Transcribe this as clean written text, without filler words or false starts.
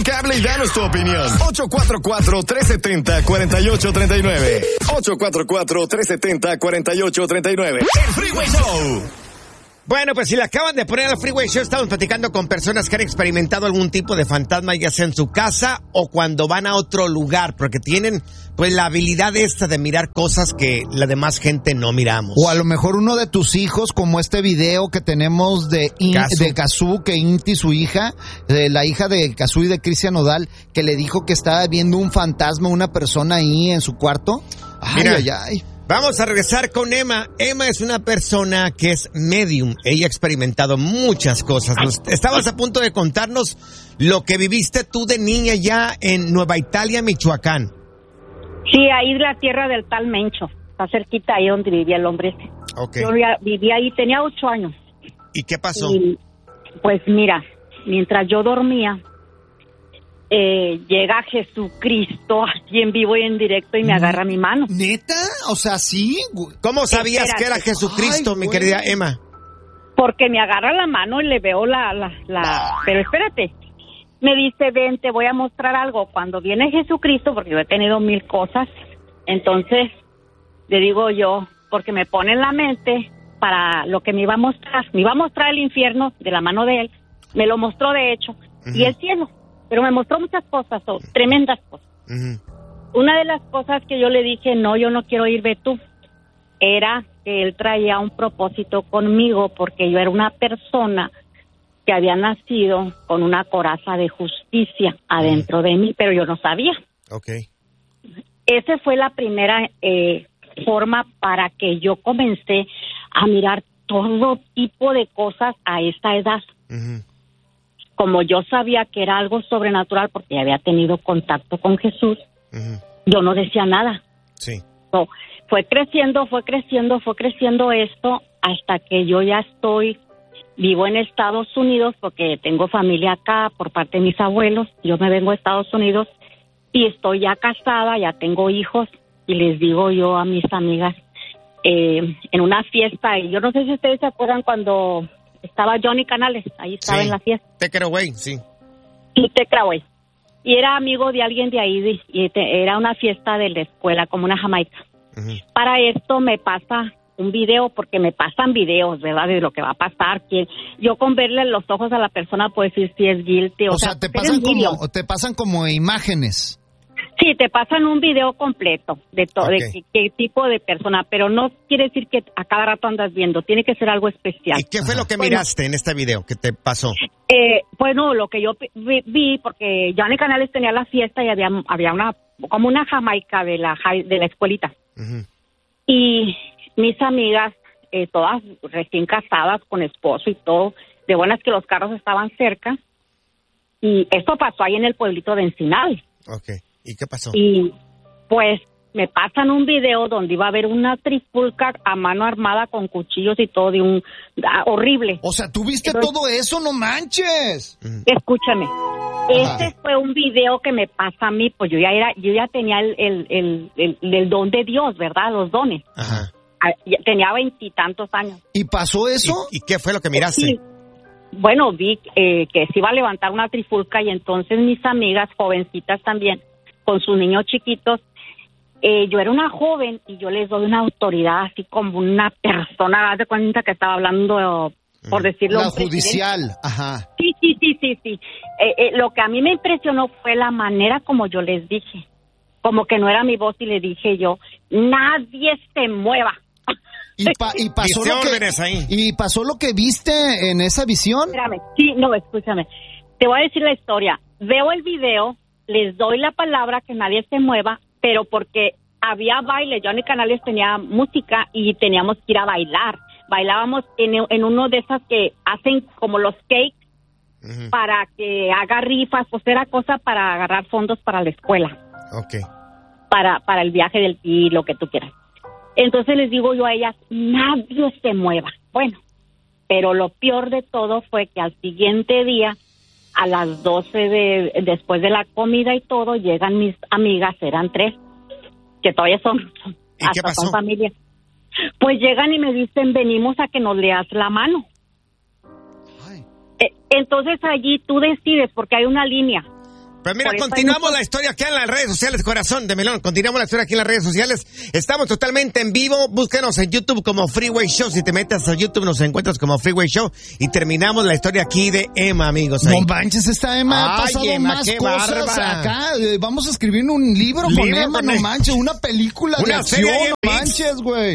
un cable y danos tu opinión. 844-370-4839. 844-370-4839. El Freeway Show. Bueno, pues si le acaban de poner al Freeway Show, estamos platicando con personas que han experimentado algún tipo de fantasma, ya sea en su casa o cuando van a otro lugar, porque tienen pues la habilidad esta de mirar cosas que la demás gente no miramos. O a lo mejor uno de tus hijos, como este video que tenemos de Kazú, que Inti, su hija, la hija de Kazú y de Cristian Nodal, que le dijo que estaba viendo un fantasma, una persona ahí en su cuarto. Mira, vamos a regresar con Emma. Emma es una persona que es medium. Ella ha experimentado muchas cosas. Estabas a punto de contarnos lo que viviste tú de niña ya en Nueva Italia, Michoacán. Sí, ahí la tierra del tal Mencho. Está cerquita ahí donde vivía el hombre ese. Okay. Yo vivía ahí, tenía 8 años. ¿Y qué pasó? Y, pues mira, mientras yo dormía, llega Jesucristo aquí en vivo y en directo y me agarra mi mano. ¿Neta? O sea, ¿sí? ¿Cómo sabías que era Jesucristo, mi querida Emma? Porque me agarra la mano y le veo Pero espérate, me dice, ven, te voy a mostrar algo. Cuando viene Jesucristo, porque yo he tenido 1000 cosas, entonces le digo yo, porque me pone en la mente para lo que me iba a mostrar. Me iba a mostrar el infierno de la mano de él, me lo mostró de hecho, y el cielo. Pero me mostró muchas cosas, tremendas cosas. Una de las cosas que yo le dije, no, yo no quiero ir, ve tú, era que él traía un propósito conmigo porque yo era una persona que había nacido con una coraza de justicia adentro de mí, pero yo no sabía. Okay. Esa fue la primera forma para que yo comencé a mirar todo tipo de cosas a esta edad. Como yo sabía que era algo sobrenatural porque había tenido contacto con Jesús, yo no decía nada. Sí. So, fue creciendo esto hasta que yo ya vivo en Estados Unidos porque tengo familia acá por parte de mis abuelos. Yo me vengo a Estados Unidos y estoy ya casada, ya tengo hijos y les digo yo a mis amigas en una fiesta, y yo no sé si ustedes se acuerdan cuando estaba Johnny Canales, ahí estaba en la fiesta. Tecraway, sí. Sí, Tecraway. Y era amigo de alguien de ahí, era una fiesta de la escuela, como una Jamaica. Para esto me pasa un video, porque me pasan videos, ¿verdad?, de lo que va a pasar. Que yo con verle los ojos a la persona puedo decir si es guilty. O sea, te pasan como imágenes. Sí, te pasan un video completo de qué tipo de persona, pero no quiere decir que a cada rato andas viendo, tiene que ser algo especial. ¿Y qué fue lo que miraste en este video? ¿Qué te pasó? Bueno, lo que yo vi, porque Johnny Canales tenía la fiesta y había como una Jamaica de la escuelita. Y mis amigas, todas recién casadas, con esposo y todo, de buenas que los carros estaban cerca, y esto pasó ahí en el pueblito de Encinal. Okay. ¿Y qué pasó? Y pues me pasan un video donde iba a haber una trifulca a mano armada con cuchillos y todo, de horrible. O sea, ¿tú viste todo eso? ¡No manches! Escúchame. Ese fue un video que me pasa a mí, pues yo ya tenía el don de Dios, ¿verdad? Los dones. Ajá. Tenía 20 y tantos años. ¿Y pasó eso? ¿Y qué fue lo que miraste? Sí. Bueno, vi que se iba a levantar una trifulca y entonces mis amigas, jovencitas también, con sus niños chiquitos, yo era una joven y yo les doy una autoridad así como una persona, haz de cuenta que estaba hablando, por decirlo, la judicial. Ajá. Sí. Lo que a mí me impresionó fue la manera como yo les dije, como que no era mi voz, y le dije yo, nadie se mueva. ¿Y pasó lo que viste en esa visión? Espérame, sí, no, escúchame. Te voy a decir la historia. Veo el video, les doy la palabra que nadie se mueva, pero porque había baile, Johnny Canales tenía música y teníamos que ir a bailar. Bailábamos en uno de esas que hacen como los cakes para que haga rifas, pues era cosa para agarrar fondos para la escuela. Okay. Para el viaje y lo que tú quieras. Entonces les digo yo a ellas, nadie se mueva. Bueno, pero lo peor de todo fue que al siguiente día, a las 12 después de la comida y todo, llegan mis amigas, eran 3, que todavía son familia. Pues llegan y me dicen, venimos a que nos leas la mano. Entonces allí tú decides, porque hay una línea. Pues mira, Por eso continuamos hay la historia aquí en las redes sociales, corazón de melón. Continuamos la historia aquí en las redes sociales. Estamos totalmente en vivo. Búsquenos en YouTube como Freeway Show. Si te metes a YouTube nos encuentras como Freeway Show. Y terminamos la historia aquí de Emma, amigos. No manches, esta Emma ha Ay, pasado Emma, más qué cosas bárbara. acá. Vamos a escribir un libro con Emma, no manches, una película de Una serie acción, de no manches, güey.